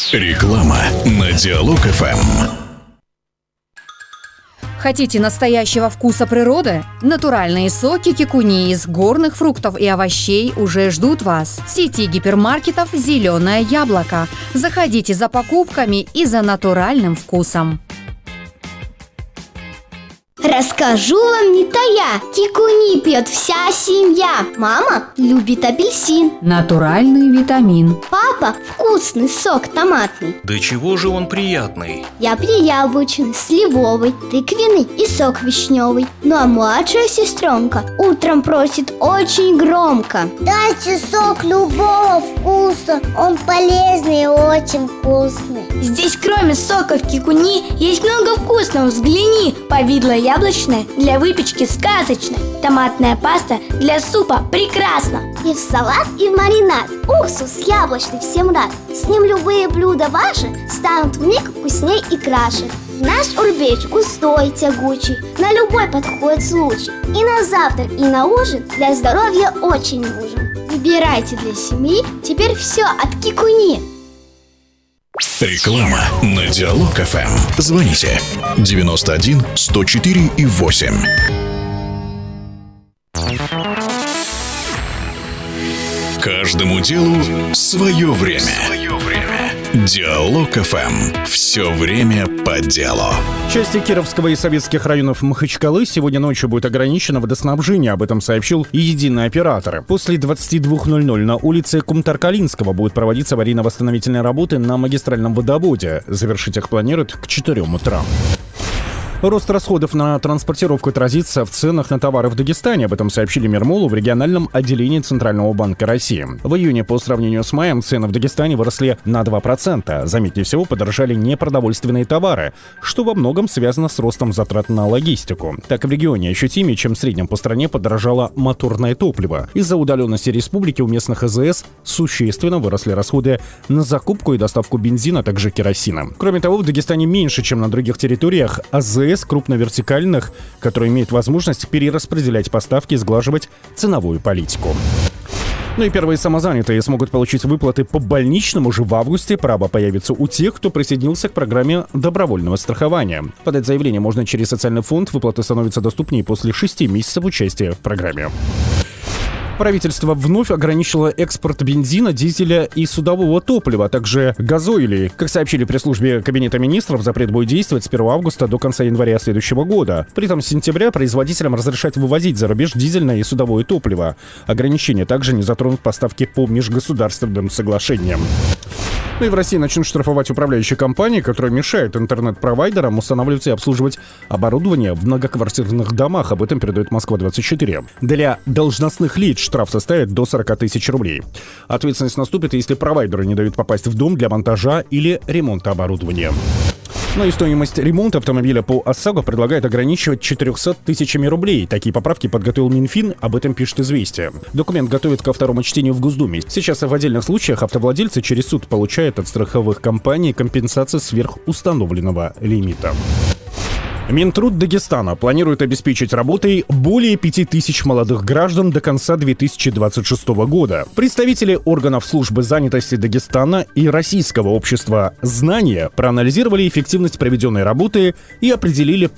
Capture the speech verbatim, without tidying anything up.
Реклама на Диалог эф эм. Хотите настоящего вкуса природы? Натуральные соки кикуни из горных фруктов и овощей уже ждут вас. В сети гипермаркетов «Зеленое яблоко». Заходите за покупками и за натуральным вкусом. Расскажу вам не тая, кикуни пьет вся семья. Мама любит апельсин. Натуральный витамин. Папа вкусный сок томатный. Да чего же он приятный? Я прияблочный, сливовый, тыквенный и сок вишневый. Ну а младшая сестренка утром просит очень громко: дайте сок любого вкуса, он полезный и очень вкусный. Здесь кроме соков кикуни есть много вкусного, взгляни. Повидло яблочное для выпечки сказочное. Томатная паста для супа прекрасно. И в салат, и в маринад. Уксус яблочный всем рад. С ним любые блюда ваши станут вмиг вкусней и краше. Наш урбеч густой, тягучий, на любой подходит случай. И на завтрак, и на ужин для здоровья очень нужен. Выбирайте для семьи теперь все от кикуни. Реклама на Диалог эф эм. Звоните девяносто один сто четыре и восемь. Каждому делу свое время. Свое время. Диалог эф эм. Все время по делу. В части Кировского и советских районов Махачкалы сегодня ночью будет ограничено водоснабжение. Об этом сообщил единый оператор. После двадцати двух ноль-ноль на улице Кумтар-Калинского будут проводиться аварийно-восстановительные работы на магистральном водоводе. Завершить их планируют к четырем утра. Рост расходов на транспортировку отразится в ценах на товары в Дагестане. Об этом сообщили Мирмолу в региональном отделении Центрального банка России. В июне по сравнению с маем цены в Дагестане выросли на два процента. Заметнее всего подорожали непродовольственные товары, что во многом связано с ростом затрат на логистику. Так в регионе ощутимее, чем в среднем по стране, подорожало моторное топливо. Из-за удаленности республики у местных а зэ эс существенно выросли расходы на закупку и доставку бензина, а также керосина. Кроме того, в Дагестане меньше, чем на других территориях, а зэ эс крупновертикальных, которые имеют возможность перераспределять поставки и сглаживать ценовую политику. Ну и первые самозанятые смогут получить выплаты по больничному уже в августе. Право появится у тех, кто присоединился к программе добровольного страхования. Подать заявление можно через социальный фонд. Выплаты становятся доступнее после шести месяцев участия в программе. Правительство вновь ограничило экспорт бензина, дизеля и судового топлива, а также газоилей. Как сообщили при службе Кабинета министров, запрет будет действовать с первого августа до конца января следующего года. При этом с сентября производителям разрешать вывозить за рубеж дизельное и судовое топливо. Ограничения также не затронут поставки по межгосударственным соглашениям. Ну и в России начнут штрафовать управляющие компании, которые мешают интернет-провайдерам устанавливать и обслуживать оборудование в многоквартирных домах. Об этом передает Москва двадцать четыре. Для должностных лиц штраф составит до сорок тысяч рублей. Ответственность наступит, если провайдеры не дают попасть в дом для монтажа или ремонта оборудования. Ну и стоимость ремонта автомобиля по ОСАГО предлагает ограничивать четырьмя тысячами рублей. Такие поправки подготовил Минфин, об этом пишет «Известия». Документ готовят ко второму чтению в Госдуме. Сейчас в отдельных случаях автовладельцы через суд получают от страховых компаний компенсацию сверх установленного лимита. Минтруд Дагестана планирует обеспечить работой более пяти тысяч молодых граждан до конца две тысячи двадцать шестого года. Представители органов службы занятости Дагестана и Российского общества знания проанализировали эффективность проведенной работы и определили